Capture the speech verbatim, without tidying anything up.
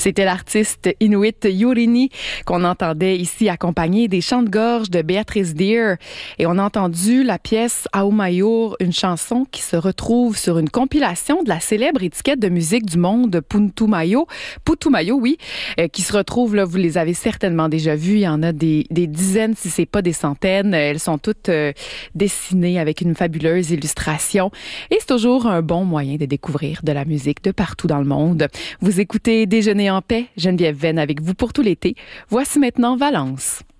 C'était l'artiste inuit Yurini qu'on entendait ici accompagné des chants de gorge de Beatrice Deer. Et on a entendu la pièce Aumayur, une chanson qui se retrouve sur une compilation de la célèbre étiquette de musique du monde Putumayo, Putumayo, oui, euh, qui se retrouve, là, vous les avez certainement déjà vues. Il y en a des, des dizaines, si c'est pas des centaines. Elles sont toutes euh, dessinées avec une fabuleuse illustration. Et c'est toujours un bon moyen de découvrir de la musique de partout dans le monde. Vous écoutez Déjeuner en paix, Geneviève Venn avec vous pour tout l'été. Voici maintenant Valence.